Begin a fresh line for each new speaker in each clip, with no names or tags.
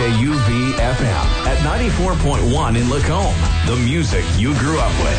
CKUV-FM at 94.1 in Lacombe. The music you grew up with.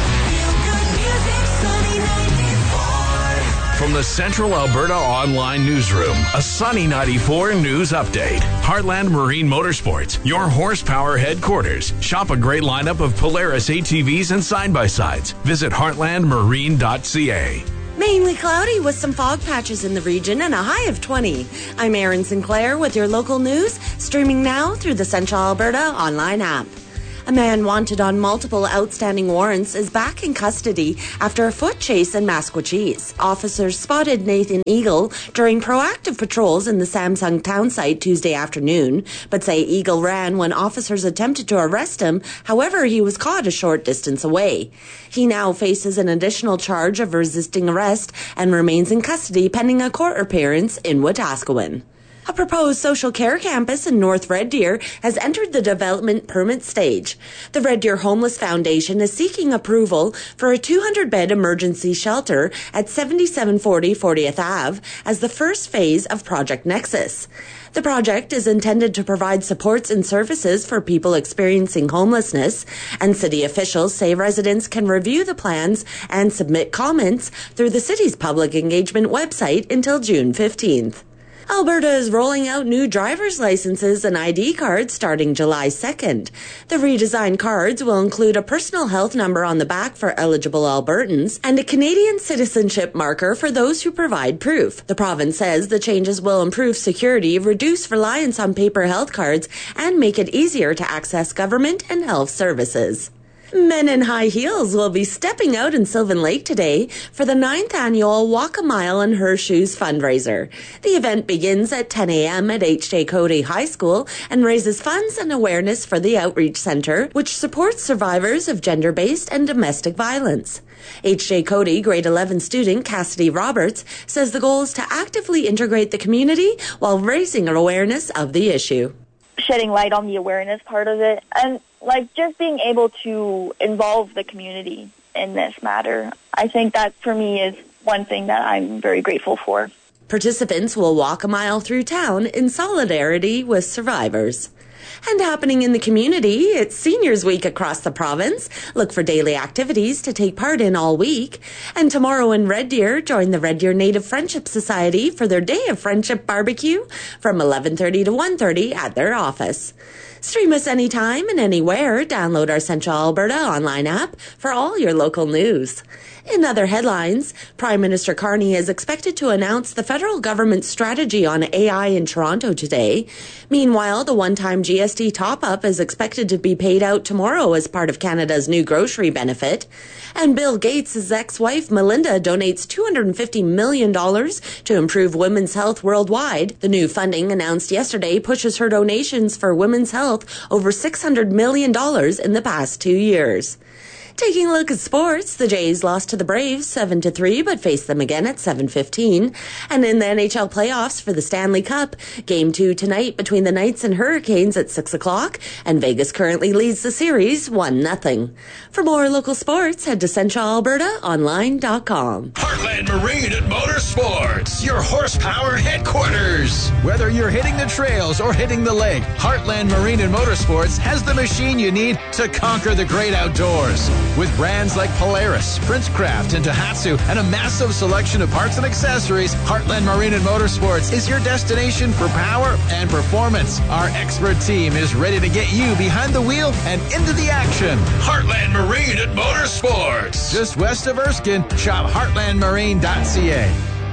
From the Central Alberta Online Newsroom, a Sunny 94 news update. Heartland Marine Motorsports, your horsepower headquarters. Shop a great lineup of Polaris ATVs and side-by-sides. Visit heartlandmarine.ca.
Mainly cloudy with some fog patches in the region and a high of 20. I'm Erin Sinclair with your local news, streaming now through the Central Alberta online app. A man wanted on multiple outstanding warrants is back in custody after a foot chase in Maskwacis. Officers spotted Nathan Eagle during proactive patrols in the Samsung town site Tuesday afternoon, but say Eagle ran when officers attempted to arrest him. However, he was caught a short distance away. He now faces an additional charge of resisting arrest and remains in custody pending a court appearance in Wetaskiwin. A proposed social care campus in North Red Deer has entered the development permit stage. The Red Deer Homeless Foundation is seeking approval for a 200-bed emergency shelter at 7740 40th Ave as the first phase of Project Nexus. The project is intended to provide supports and services for people experiencing homelessness, and city officials say residents can review the plans and submit comments through the city's public engagement website until June 15th. Alberta is rolling out new driver's licenses and ID cards starting July 2nd. The redesigned cards will include a personal health number on the back for eligible Albertans and a Canadian citizenship marker for those who provide proof. The province says the changes will improve security, reduce reliance on paper health cards, and make it easier to access government and health services. Men in high heels will be stepping out in Sylvan Lake today for the 9th annual Walk a Mile in Her Shoes fundraiser. The event begins at 10 a.m. at H.J. Cody High School and raises funds and awareness for the Outreach Centre, which supports survivors of gender-based and domestic violence. H.J. Cody grade 11 student Cassidy Roberts says the goal is to actively integrate the community while raising awareness of the issue.
Shedding light on the awareness part of it, and just being able to involve the community in this matter. I think that for me is one thing that I'm very grateful for.
Participants will walk a mile through town in solidarity with survivors. And happening in the community, it's Seniors Week across the province. Look for daily activities to take part in all week. And tomorrow in Red Deer, join the Red Deer Native Friendship Society for their Day of Friendship barbecue from 11:30 to 1:30 at their office. Stream us anytime and anywhere. Download our Central Alberta online app for all your local news. In other headlines, Prime Minister Carney is expected to announce the federal government's strategy on AI in Toronto today. Meanwhile, the one-time GST top-up is expected to be paid out tomorrow as part of Canada's new grocery benefit. And Bill Gates' ex-wife Melinda donates $250 million to improve women's health worldwide. The new funding announced yesterday pushes her donations for women's health over $600 million in the past 2 years. Taking a look at sports, the Jays lost to the Braves 7-3, but face them again at 7:15. And in the NHL playoffs for the Stanley Cup, Game 2 tonight between the Knights and Hurricanes at 6 o'clock, and Vegas currently leads the series 1-0. For more local sports, head to centralalbertaonline.com.
Heartland Marine and Motorsports, your horsepower headquarters.
Whether you're hitting the trails or hitting the lake, Heartland Marine and Motorsports has the machine you need to conquer the great outdoors. With brands like Polaris, Princecraft, and Tohatsu, and a massive selection of parts and accessories, Heartland Marine and Motorsports is your destination for power and performance. Our expert team is ready to get you behind the wheel and into the action.
Heartland Marine and Motorsports.
Just west of Erskine, shop heartlandmarine.ca.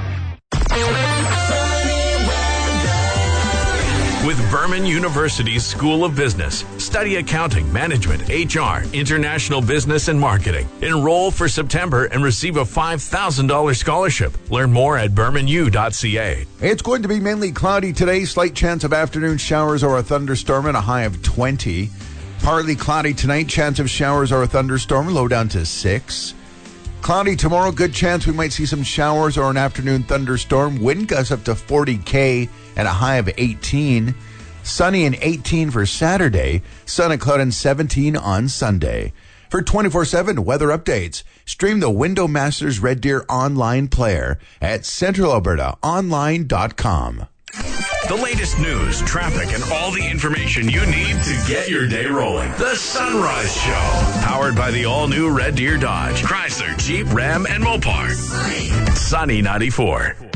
With Vernon University's School of Business. Study accounting, management, HR, international business, and marketing. Enroll for September and receive a $5,000 scholarship. Learn more at bermanu.ca.
It's going to be mainly cloudy today. Slight chance of afternoon showers or a thunderstorm and a high of 20. Partly cloudy tonight. Chance of showers or a thunderstorm. Low down to 6. Cloudy tomorrow. Good chance we might see some showers or an afternoon thunderstorm. Wind gusts up to 40 km and a high of 18. Sunny and 18 for Saturday. Sun and cloud and 17 on Sunday. For 24/7 weather updates, stream the Window Masters Red Deer online player at centralalbertaonline.com.
The latest news, traffic, and all the information you need to get your day rolling. The Sunrise Show. Powered by the all-new Red Deer Dodge, Chrysler, Jeep, Ram, and Mopar. Sunny 94.